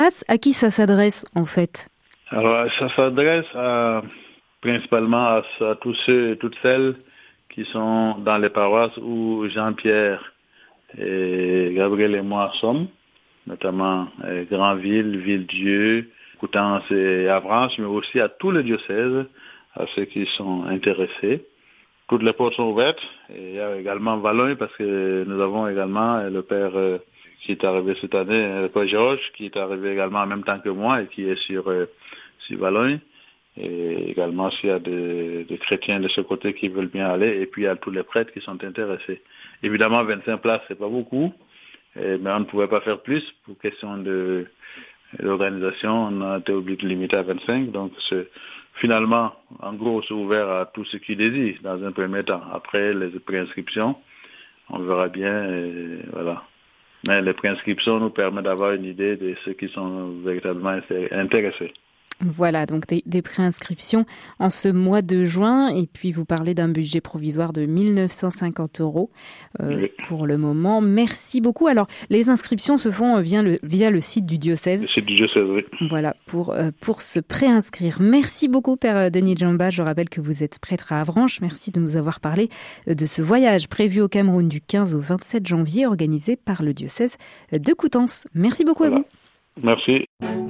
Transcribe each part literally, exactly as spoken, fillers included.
À qui ça s'adresse en fait? Alors ça s'adresse à, principalement à, à tous ceux et toutes celles qui sont dans les paroisses où Jean-Pierre et Gabriel et moi sommes, notamment euh, Granville, Villedieu, Coutances et Avranches, mais aussi à tous les diocèses, à ceux qui sont intéressés. Toutes les portes sont ouvertes. Et il y a également Valognes, parce que nous avons également le père euh, qui est arrivé cette année, le père Georges, qui est arrivé également en même temps que moi et qui est sur, euh, sur Valognes. Et également s'il y a des, des chrétiens de ce côté qui veulent bien aller, et puis il y a tous les prêtres qui sont intéressés. Évidemment, vingt-cinq places, c'est pas beaucoup, et, mais on ne pouvait pas faire plus pour question de l'organisation. On a été obligé de limiter à vingt-cinq, donc c'est, finalement, en gros, c'est ouvert à tous ceux qui désirent dans un premier temps. Après, les préinscriptions, on verra bien, et voilà. Mais les préinscriptions nous permettent d'avoir une idée de ceux qui sont véritablement intéressés. Voilà, donc des, des préinscriptions en ce mois de juin. Et puis, vous parlez d'un budget provisoire de mille neuf cent cinquante euros euh, oui. pour le moment. Merci beaucoup. Alors, les inscriptions se font via le, via le site du diocèse. Le site du diocèse, oui. Voilà, pour, euh, pour se préinscrire. Merci beaucoup, Père Denis Djamba. Je rappelle que vous êtes prêtre à Avranches. Merci de nous avoir parlé de ce voyage prévu au Cameroun du quinze au vingt-sept janvier, organisé par le diocèse de Coutances. Merci beaucoup voilà. à vous. Merci.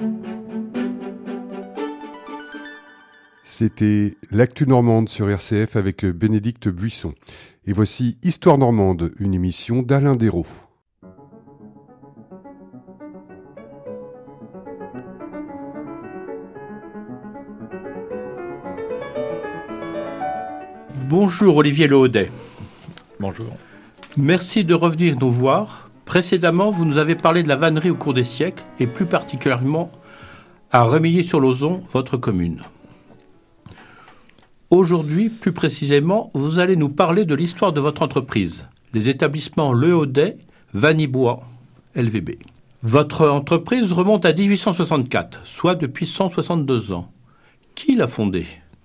C'était l'Actu Normande sur R C F avec Bénédicte Buisson. Et voici Histoire Normande, une émission d'Alain Dérault. Bonjour Olivier Lehaudet. Bonjour. Merci de revenir nous voir. Précédemment, vous nous avez parlé de la vannerie au cours des siècles, et plus particulièrement à Remilly-sur-Lauzon, votre commune. Aujourd'hui, plus précisément, vous allez nous parler de l'histoire de votre entreprise, les établissements Lehaudet, Vannibois, L V B. Votre entreprise remonte à dix-huit cent soixante-quatre, soit depuis cent soixante-deux ans. Qui l'a fondée ?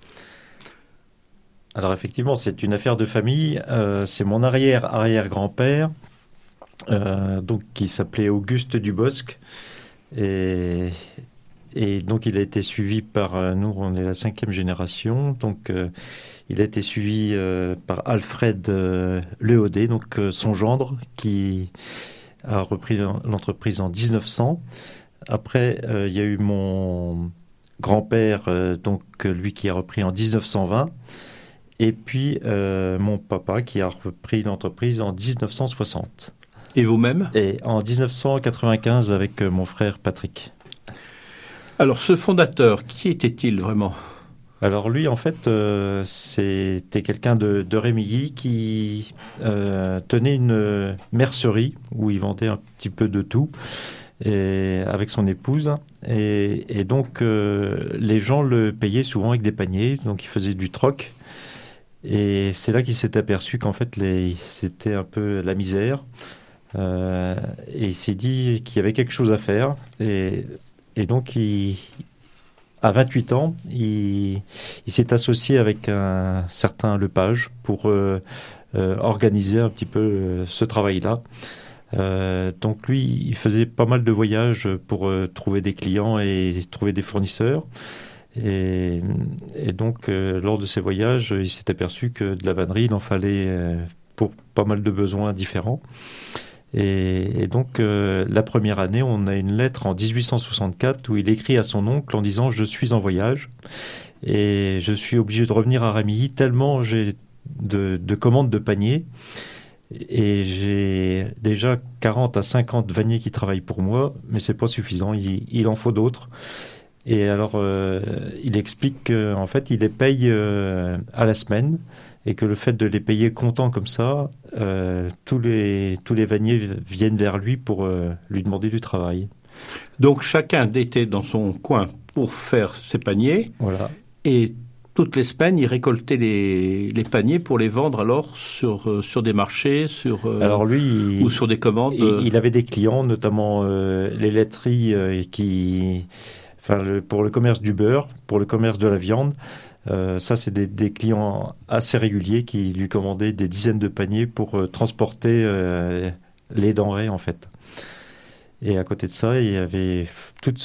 Alors effectivement, c'est une affaire de famille. Euh, c'est mon arrière-arrière-grand-père, euh, donc qui s'appelait Auguste Dubosc. Et... Et donc, il a été suivi par, euh, nous, on est la cinquième génération, donc euh, il a été suivi euh, par Alfred euh, Lehaudet, donc euh, son gendre, qui a repris l'entreprise en dix-neuf cents. Après, euh, il y a eu mon grand-père, euh, donc lui qui a repris en dix-neuf cent vingt, et puis euh, mon papa qui a repris l'entreprise en dix-neuf cent soixante. Et vous-même ? Et en dix-neuf cent quatre-vingt-quinze avec euh, mon frère Patrick. Alors, ce fondateur, qui était-il vraiment ? Alors lui, en fait, euh, c'était quelqu'un de, de Remilly qui euh, tenait une mercerie où il vendait un petit peu de tout et, avec son épouse. Et, et donc, euh, les gens le payaient souvent avec des paniers, donc il faisait du troc. Et c'est là qu'il s'est aperçu qu'en fait, les, c'était un peu la misère. Euh, et il s'est dit qu'il y avait quelque chose à faire. Et... Et donc, il, à vingt-huit ans, il, il s'est associé avec un certain Lepage pour euh, euh, organiser un petit peu euh, ce travail-là. Euh, donc lui, il faisait pas mal de voyages pour euh, trouver des clients et trouver des fournisseurs. Et, et donc, euh, lors de ces voyages, il s'est aperçu que de la vannerie, il en fallait euh, pour pas mal de besoins différents. Et, et donc, euh, la première année, on a une lettre en dix-huit cent soixante-quatre où il écrit à son oncle en disant « Je suis en voyage et je suis obligé de revenir à Remilly tellement j'ai de, de commandes de paniers et j'ai déjà quarante à cinquante vanniers qui travaillent pour moi, mais c'est pas suffisant, il, il en faut d'autres. » Et alors, euh, il explique qu'en fait, il les paye euh, à la semaine. Et que le fait de les payer comptant comme ça, euh, tous les tous les vanniers viennent vers lui pour euh, lui demander du travail. Donc chacun était dans son coin pour faire ses paniers. Voilà. Et toutes les semaines, il récoltait les, les paniers pour les vendre alors sur euh, sur des marchés, sur euh, alors lui, il, ou sur des commandes. Il, il avait des clients, notamment euh, les laiteries euh, qui, enfin le, pour le commerce du beurre, pour le commerce de la viande. Euh, ça, c'est des, des clients assez réguliers qui lui commandaient des dizaines de paniers pour euh, transporter euh, les denrées, en fait. Et à côté de ça, il y avait toute